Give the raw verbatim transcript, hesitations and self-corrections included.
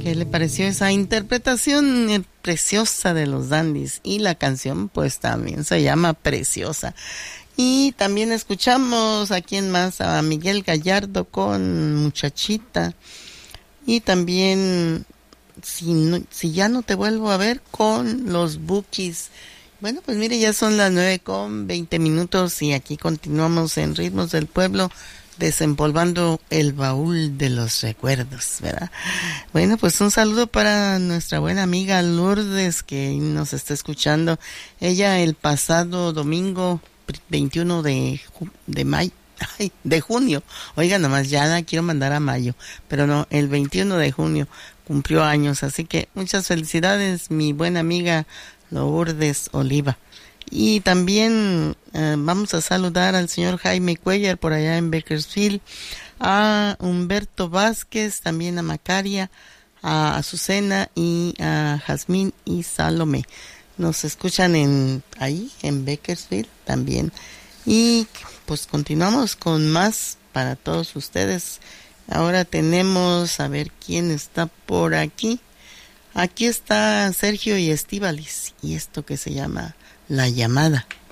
¿Qué le pareció esa interpretación eh, preciosa de los Dandies? Y la canción pues también se llama Preciosa. Y también escuchamos a quien más, a Miguel Gallardo con Muchachita. Y también si, no, si ya no te vuelvo a ver con los Bukis. Bueno, pues mire, ya son las nueve con veinte minutos y aquí continuamos en Ritmos del Pueblo, desempolvando el baúl de los recuerdos, ¿verdad? Bueno, pues un saludo para nuestra buena amiga Lourdes, que nos está escuchando. Ella el pasado domingo veintiuno de, de mayo, ay, de junio, oiga, nomás ya la quiero mandar a mayo, pero no, el veintiuno de junio cumplió años, así que muchas felicidades, mi buena amiga Lourdes Oliva. Y también eh, vamos a saludar al señor Jaime Cuellar por allá en Bakersfield, a Humberto Vázquez, también a Macaria, a Azucena y a Jazmín y Salomé. Nos escuchan en ahí, en Bakersfield también. Y pues continuamos con más para todos ustedes. Ahora tenemos, a ver quién está por aquí. Aquí está Sergio y Estíbaliz, y esto que se llama La Llamada.